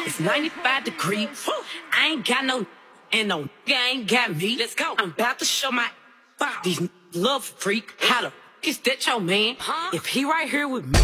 It's 95 degrees. I ain't got no, and no nigga ain't got me. Let's go. I'm about to show my these love freak how the is that your man? If he right here with me.